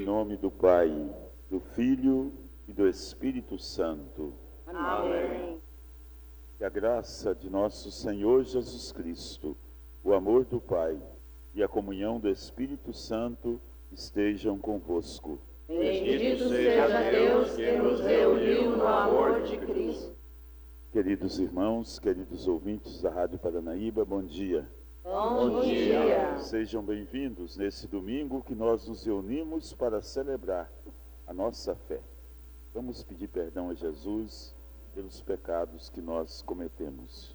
nome do Pai, do Filho e do Espírito Santo. Amém. Que a graça de nosso Senhor Jesus Cristo, o amor do Pai e a comunhão do Espírito Santo estejam convosco. Bendito seja Deus que nos reuniu no amor de Cristo. Queridos irmãos, queridos ouvintes da Rádio Paranaíba, bom dia. Bom dia. Sejam bem-vindos nesse domingo que nós nos reunimos para celebrar a nossa fé. Vamos pedir perdão a Jesus pelos pecados que nós cometemos.